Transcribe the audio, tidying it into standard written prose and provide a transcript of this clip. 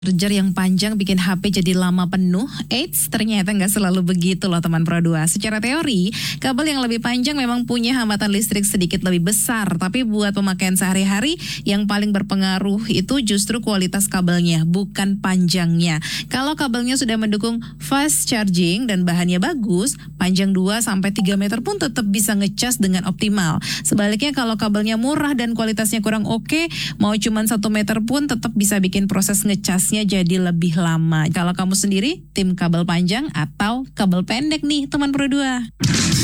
Charger yang panjang bikin HP jadi lama penuh. Eits, ternyata nggak selalu begitu loh teman Pro 2. Secara teori, kabel yang lebih panjang memang punya hambatan listrik sedikit lebih besar. Tapi buat pemakaian sehari-hari, yang paling berpengaruh itu justru kualitas kabelnya, bukan panjangnya. Kalau kabelnya sudah mendukung fast charging dan bahannya bagus, panjang 2-3 meter pun tetap bisa ngecas dengan optimal. Sebaliknya kalau kabelnya murah dan kualitasnya kurang oke, mau cuman 1 meter pun tetap bisa bikin proses ngecas jadi lebih lama. Kalau kamu sendiri, tim kabel panjang atau kabel pendek nih, teman Pro 2?